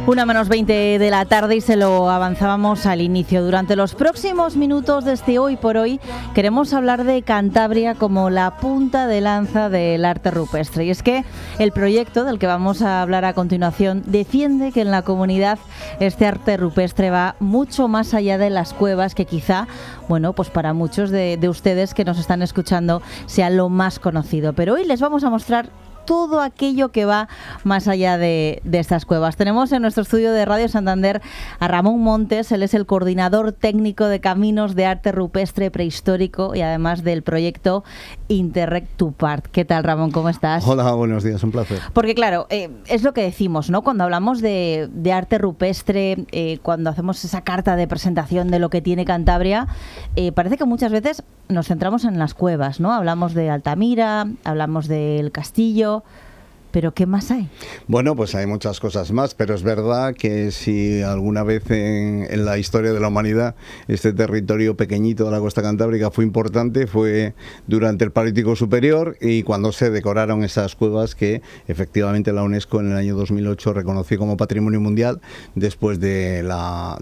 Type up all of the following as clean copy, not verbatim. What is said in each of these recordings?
1:20 de la tarde y se lo avanzábamos al inicio. Durante los próximos minutos de este Hoy por Hoy queremos hablar de Cantabria como la punta de lanza del arte rupestre. Y es que el proyecto del que vamos a hablar a continuación defiende que en la comunidad este arte rupestre va mucho más allá de las cuevas, que quizá, bueno, pues para muchos de ustedes que nos están escuchando sea lo más conocido. Pero hoy les vamos a mostrar todo aquello que va más allá de estas cuevas. Tenemos en nuestro estudio de Radio Santander a Ramón Montes. Él es el coordinador técnico de Caminos de Arte Rupestre Prehistórico y además del proyecto Interreg to Part. ¿Qué tal, Ramón? ¿Cómo estás? Hola, buenos días, un placer. Porque claro, es lo que decimos, ¿no? Cuando hablamos de arte rupestre, cuando hacemos esa carta de presentación de lo que tiene Cantabria, parece que muchas veces nos centramos en las cuevas, ¿no? Hablamos de Altamira, hablamos del castillo, pero ¿qué más hay? Bueno, pues hay muchas cosas más, pero es verdad que si alguna vez en la historia de la humanidad este territorio pequeñito de la costa cantábrica fue importante, fue durante el Paleolítico Superior y cuando se decoraron esas cuevas que efectivamente la UNESCO en el año 2008 reconoció como Patrimonio Mundial después de la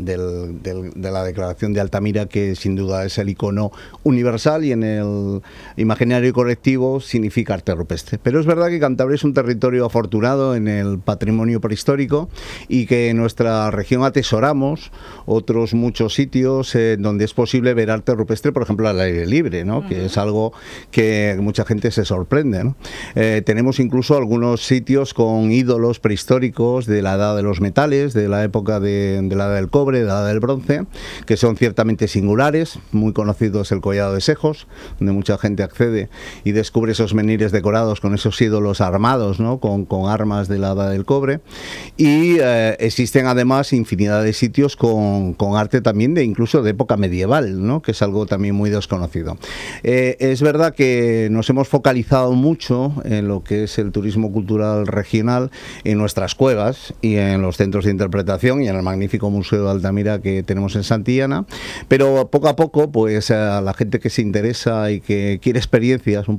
declaración de Altamira, que sin duda es el icono universal y en el imaginario colectivo significa arte rupestre. Pero es verdad que Cantabria es un territorio afortunado en el patrimonio prehistórico y que en nuestra región atesoramos otros muchos sitios donde es posible ver arte rupestre, por ejemplo al aire libre, ¿no? Que es algo que mucha gente se sorprende, ¿no? Tenemos incluso algunos sitios con ídolos prehistóricos de la edad de los metales, de la época de la edad del cobre, de la edad del bronce, que son ciertamente singulares. Muy conocido es el Collado de Sejos, donde mucha gente accede y descubre esos menires decorados con esos ídolos armados, ¿no? Con armas de la edad del cobre, y existen además infinidad de sitios con arte también incluso de época medieval, ¿no? Que es algo también muy desconocido. Es verdad que nos hemos focalizado mucho en lo que es el turismo cultural regional, en nuestras cuevas y en los centros de interpretación y en el magnífico Museo de Altamira que tenemos en Santillana, pero poco a poco pues a la gente que se interesa y que quiere experiencias un